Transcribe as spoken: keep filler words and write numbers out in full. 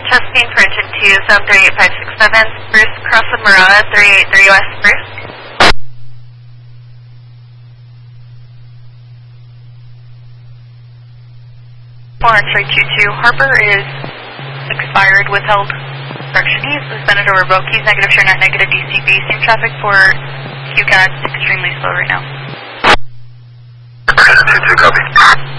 Testing for engine two, seven three eight five six seven, Spruce, cross of Marana, three eight three West Spruce. four X-ray two two, Harper is expired, withheld, direction east, suspended or revoked, keys negative, sure net negative, D C B, same traffic for Q C A D, extremely slow right now. two two, copy.